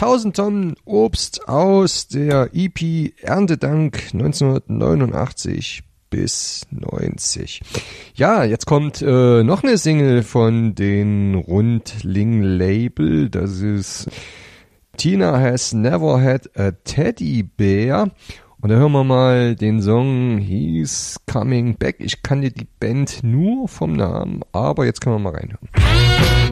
1000 Tonnen Obst aus der EP Erntedank 1989 bis 90. Ja, jetzt kommt noch eine Single von den Rundling-Label. Das ist Tina Has Never Had a Teddy Bear. Und da hören wir mal den Song He's Coming Back. Ich kannte die Band nur vom Namen, aber jetzt können wir mal reinhören.